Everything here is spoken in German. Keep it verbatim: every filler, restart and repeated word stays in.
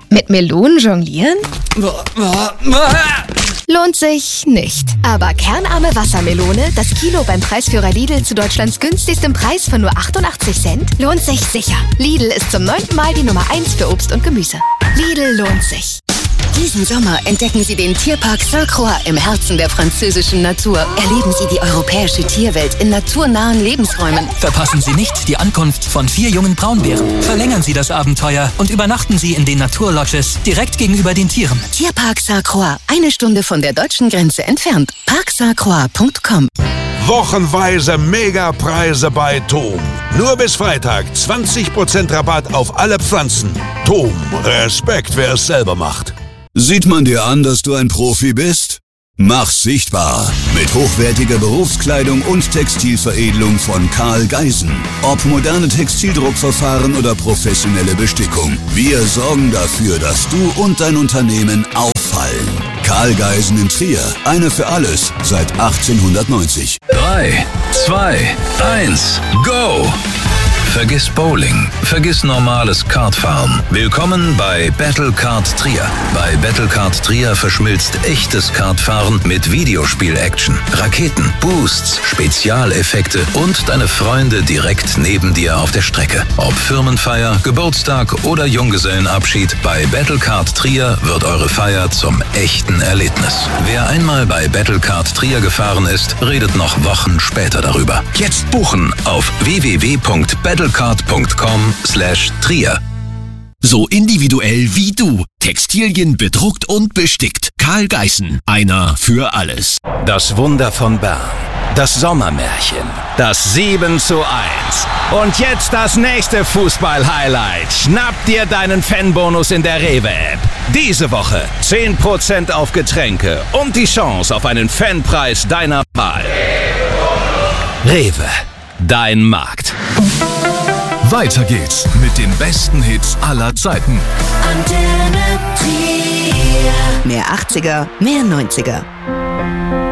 Mit Melonen jonglieren? Lohnt sich nicht. Aber kernarme Wassermelone, das Kilo beim Preisführer Lidl zu Deutschlands günstigstem Preis von nur achtundachtzig Cent, lohnt sich sicher. Lidl ist zum neunten Mal die Nummer eins für Obst und Gemüse. Lidl lohnt sich. Diesen Sommer entdecken Sie den Tierpark Sainte-Croix im Herzen der französischen Natur. Erleben Sie die europäische Tierwelt in naturnahen Lebensräumen. Verpassen Sie nicht die Ankunft von vier jungen Braunbären. Verlängern Sie das Abenteuer und übernachten Sie in den Naturlodges direkt gegenüber den Tieren. Tierpark Sainte-Croix, eine Stunde von der deutschen Grenze entfernt. park sainte croix punkt com. Wochenweise Megapreise bei Tom. Nur bis Freitag zwanzig Prozent Rabatt auf alle Pflanzen. Tom, Respekt, wer es selber macht. Sieht man dir an, dass du ein Profi bist? Mach's sichtbar mit hochwertiger Berufskleidung und Textilveredelung von Karl Geisen. Ob moderne Textildruckverfahren oder professionelle Bestickung. Wir sorgen dafür, dass du und dein Unternehmen auffallen. Karl Geisen in Trier. Einer für alles seit achtzehnhundertneunzig. drei, zwei, eins, go! Vergiss Bowling, vergiss normales Kartfahren. Willkommen bei Battle Kart Trier. Bei Battle Kart Trier verschmilzt echtes Kartfahren mit Videospiel-Action, Raketen, Boosts, Spezialeffekte und deine Freunde direkt neben dir auf der Strecke. Ob Firmenfeier, Geburtstag oder Junggesellenabschied, bei Battle Kart Trier wird eure Feier zum echten Erlebnis. Wer einmal bei Battle Kart Trier gefahren ist, redet noch Wochen später darüber. Jetzt buchen auf w w w punkt battlecart punkt com slash trier. So individuell wie du. Textilien bedruckt und bestickt. Karl Geisen. Einer für alles. Das Wunder von Bern. Das Sommermärchen. Das sieben zu eins. Und jetzt das nächste Fußball-Highlight. Schnapp dir deinen Fanbonus in der Rewe-App. Diese Woche zehn Prozent auf Getränke und die Chance auf einen Fanpreis deiner Wahl. Rewe. Dein Markt. Weiter geht's mit den besten Hits aller Zeiten. Mehr achtziger, mehr neunziger.